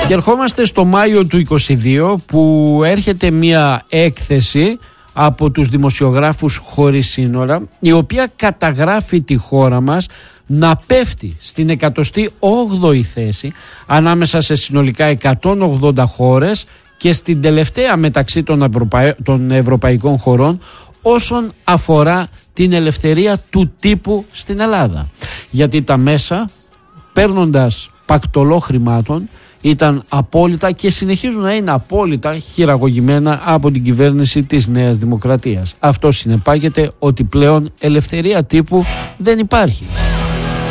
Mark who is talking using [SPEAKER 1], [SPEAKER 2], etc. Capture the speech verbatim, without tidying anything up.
[SPEAKER 1] Και ερχόμαστε στο Μάιο του είκοσι δύο, που έρχεται μια έκθεση από τους δημοσιογράφους χωρίς σύνορα, η οποία καταγράφει τη χώρα μας να πέφτει στην εκατοστή όγδοη θέση ανάμεσα σε συνολικά εκατόν ογδόντα χώρες και στην τελευταία μεταξύ των, Ευρωπαϊ... των ευρωπαϊκών χωρών όσον αφορά την ελευθερία του τύπου στην Ελλάδα. Γιατί τα μέσα, παίρνοντας πακτολό χρημάτων, ήταν απόλυτα και συνεχίζουν να είναι απόλυτα χειραγωγημένα από την κυβέρνηση της Νέας Δημοκρατίας. Αυτό συνεπάγεται ότι πλέον ελευθερία τύπου δεν υπάρχει.